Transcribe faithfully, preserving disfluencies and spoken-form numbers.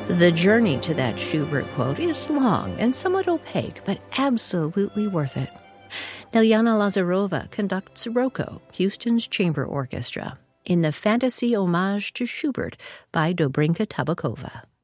The journey to that Schubert quote is long and somewhat opaque, but absolutely worth it. Nelyana Lazarova conducts Rocco, Houston's chamber orchestra, in the fantasy homage to Schubert by Dobrinka Tabakova.